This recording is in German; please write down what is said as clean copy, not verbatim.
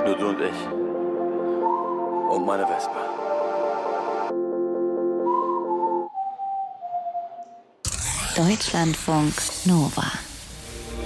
Nur du und ich. Und meine Vespa. Deutschlandfunk Nova.